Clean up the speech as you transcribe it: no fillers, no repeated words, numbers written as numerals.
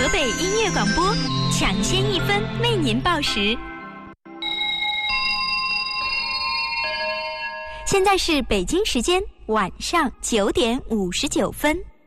河北音乐广播，抢先1分为您报时。现在是北京时间晚上9点59分。